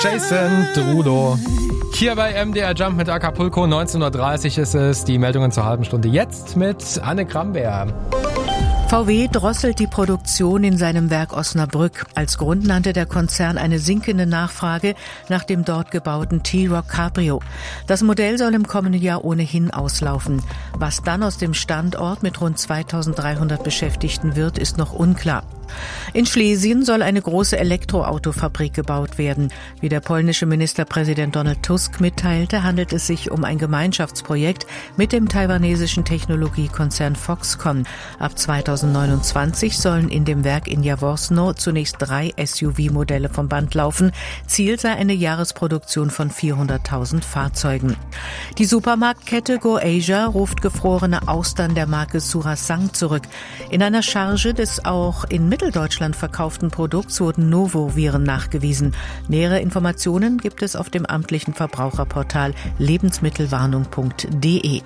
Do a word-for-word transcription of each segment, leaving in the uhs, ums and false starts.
Jason Derulo. Hier bei M D R Jump mit Acapulco, neunzehn Uhr dreißig ist es. Die Meldungen zur halben Stunde jetzt mit Anne Kramberg. V W drosselt die Produktion in seinem Werk Osnabrück. Als Grund nannte der Konzern eine sinkende Nachfrage nach dem dort gebauten T-Roc Cabrio. Das Modell soll im kommenden Jahr ohnehin auslaufen. Was dann aus dem Standort mit rund zweitausenddreihundert Beschäftigten wird, ist noch unklar. In Schlesien soll eine große Elektroautofabrik gebaut werden. Wie der polnische Ministerpräsident Donald Tusk mitteilte, handelt es sich um ein Gemeinschaftsprojekt mit dem taiwanesischen Technologiekonzern Foxconn. Ab zweitausendneunundzwanzig sollen in dem Werk in Jaworzno zunächst drei S U V-Modelle vom Band laufen. Ziel sei eine Jahresproduktion von vierhunderttausend Fahrzeugen. Die Supermarktkette GoAsia ruft gefrorene Austern der Marke Surasang zurück. In einer Charge des auch in Mitteldeutschland verkauften Produkts wurden Novoviren nachgewiesen. Nähere Informationen gibt es auf dem amtlichen Verbraucherportal lebensmittelwarnung punkt de.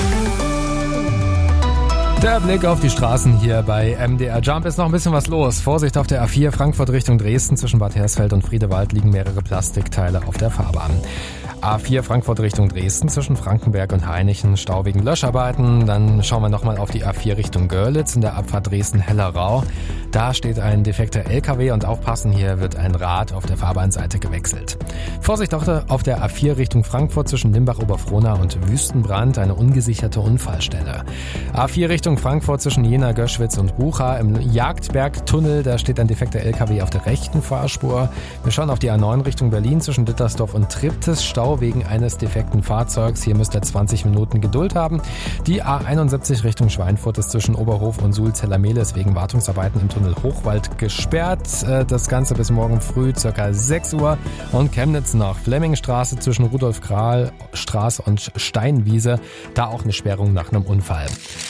Der Blick auf die Straßen hier bei M D R Jump, ist noch ein bisschen was los. Vorsicht auf der A vier Frankfurt Richtung Dresden. Zwischen Bad Hersfeld und Friedewald liegen mehrere Plastikteile auf der Fahrbahn. A vier Frankfurt Richtung Dresden zwischen Frankenberg und Hainichen, Stau wegen Löscharbeiten. Dann schauen wir nochmal auf die A vier Richtung Görlitz in der Abfahrt Dresden-Hellerau. Da steht ein defekter L K W und aufpassen, hier wird ein Rad auf der Fahrbahnseite gewechselt. Vorsicht auch auf der A vier Richtung Frankfurt zwischen Limbach-Oberfrohna und Wüstenbrand, eine ungesicherte Unfallstelle. A vier Richtung Frankfurt zwischen Jena, Göschwitz und Bucha im Jagdbergtunnel, da steht ein defekter L K W auf der rechten Fahrspur. Wir schauen auf die A neun Richtung Berlin zwischen Dittersdorf und Triptis, Stau wegen eines defekten Fahrzeugs. Hier müsst ihr zwanzig Minuten Geduld haben. Die A einundsiebzig Richtung Schweinfurt ist zwischen Oberhof und Suhl-Zellermehles wegen Wartungsarbeiten im Tunnel Hochwald gesperrt. Das Ganze bis morgen früh ca. sechs Uhr. Und Chemnitz nach Flemmingstraße zwischen Rudolf-Kral-Straße und Steinwiese. Da auch eine Sperrung nach einem Unfall.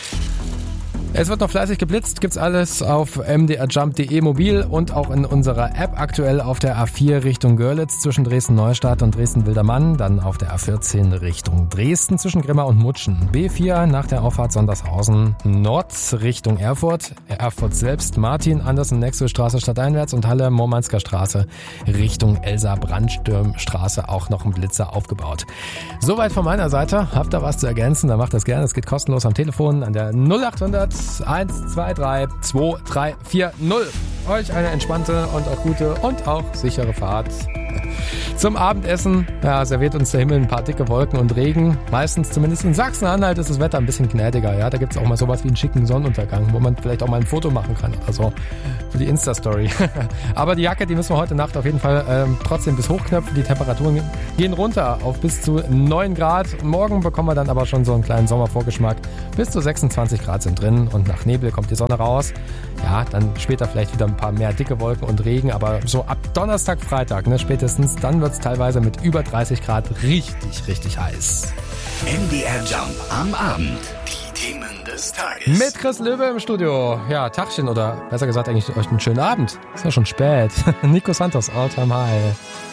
Es wird noch fleißig geblitzt, gibt's alles auf m d r jump punkt de mobil und auch in unserer App aktuell auf der A vier Richtung Görlitz zwischen Dresden-Neustadt und Dresden-Wildermann, dann auf der A vierzehn Richtung Dresden zwischen Grimma und Mutschen, B vier nach der Auffahrt Sondershausen Nord Richtung Erfurt, Erfurt selbst Martin, Andersen-Nexel-Straße stadteinwärts und Halle-Mormansker Straße Richtung Elsa-Brandstürm-Straße auch noch ein Blitzer aufgebaut. Soweit von meiner Seite, habt ihr was zu ergänzen, dann macht das gerne, es geht kostenlos am Telefon an der null acht hundert eins zwei drei zwei drei vier null. Euch eine entspannte und auch gute und auch sichere Fahrt. Zum Abendessen, ja, serviert uns der Himmel ein paar dicke Wolken und Regen. Meistens, zumindest in Sachsen-Anhalt, ist das Wetter ein bisschen gnädiger. Ja, da gibt's auch mal sowas wie einen schicken Sonnenuntergang, wo man vielleicht auch mal ein Foto machen kann oder so für die Insta-Story. Aber die Jacke, die müssen wir heute Nacht auf jeden Fall ähm, trotzdem bis hochknöpfen. Die Temperaturen gehen runter auf bis zu neun Grad. Morgen bekommen wir dann aber schon so einen kleinen Sommervorgeschmack. Bis zu sechsundzwanzig Grad sind drin und nach Nebel kommt die Sonne raus. Ja, dann später vielleicht wieder ein paar mehr dicke Wolken und Regen, aber so ab Donnerstag, Freitag, ne, spätestens, dann wird's teilweise mit über dreißig Grad richtig, richtig heiß. M D R Jump am Abend. Die Themen des Tages. Mit Chris Löwe im Studio. Ja, Tagchen oder besser gesagt eigentlich euch einen schönen Abend. Ist ja schon spät. Nico Santos, All Time High.